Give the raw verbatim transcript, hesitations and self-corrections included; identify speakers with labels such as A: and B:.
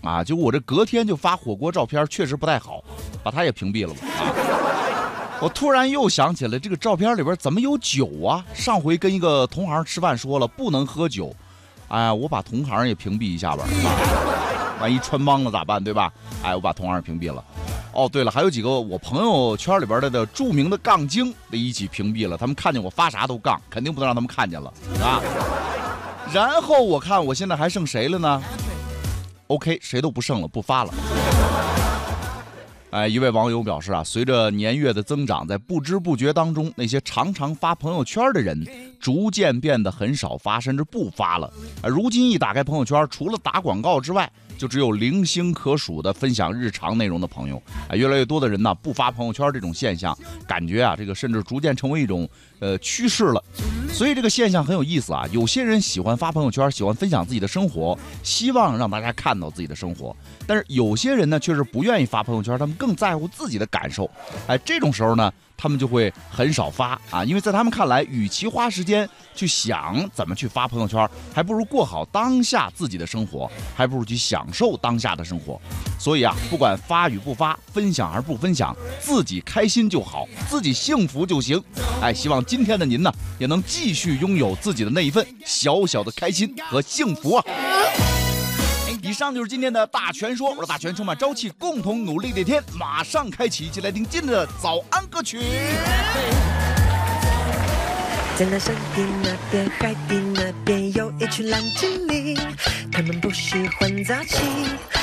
A: 啊，就我这隔天就发火锅照片，确实不太好，把他也屏蔽了吧啊。我突然又想起来，这个照片里边怎么有酒啊？上回跟一个同行吃饭说了不能喝酒，哎呀，我把同行也屏蔽一下吧，啊、万一穿帮了咋办，对吧？哎，我把同行也屏蔽了。哦，对了，还有几个我朋友圈里边的的著名的杠精得一起屏蔽了，他们看见我发啥都杠，肯定不能让他们看见了啊。然后我看我现在还剩谁了呢 ？OK， 谁都不剩了，不发了。哎，一位网友表示啊，随着年月的增长，在不知不觉当中，那些常常发朋友圈的人，逐渐变得很少发，甚至不发了。啊，如今一打开朋友圈，除了打广告之外，就只有零星可数的分享日常内容的朋友。啊，越来越多的人呢不发朋友圈，这种现象，感觉啊，这个甚至逐渐成为一种呃趋势了。所以这个现象很有意思啊，有些人喜欢发朋友圈，喜欢分享自己的生活，希望让大家看到自己的生活。但是有些人呢，却是不愿意发朋友圈，他们更在乎自己的感受。哎，这种时候呢，他们就会很少发啊，因为在他们看来，与其花时间去想怎么去发朋友圈，还不如过好当下自己的生活，还不如去享受当下的生活。所以啊，不管发与不发，分享还是不分享，自己开心就好，自己幸福就行。哎，希望今天的您呢，也能继续拥有自己的那一份小小的开心和幸福啊！以上就是今天的大全说，我是大全，充满朝气，共同努力的一天马上开启，一起来听今天的早安歌曲。
B: 在那山的那边，海的那边，有一群蓝精灵，他们不喜欢杂七。